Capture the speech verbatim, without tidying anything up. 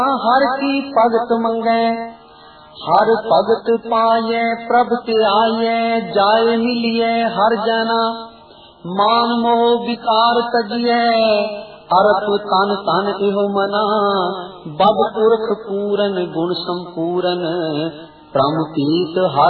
हर की भगत मंगै, हर भगत पाये प्रभ ते आये, जाए मिलिए हर जना, मान मोह विकार तजिए, अरत तन तन इहो मना, बब पुरख पूरन गुण संपूरन, प्रम तीत हर